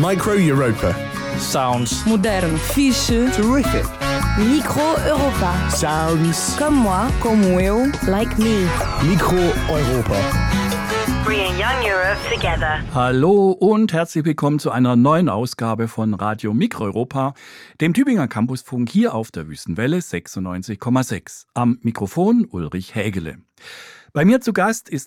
Micro Europa. Sounds. Modern. Fiche. Terrific. Micro Europa. Sounds. Comme moi. Como eu. Like me. Micro Europa. Bringing Young Europe together. Hallo und herzlich willkommen zu einer neuen Ausgabe von Radio Mikroeuropa, dem Tübinger Campusfunk hier auf der Wüstenwelle 96,6. Am Mikrofon Ulrich Hägele. Bei mir zu Gast ist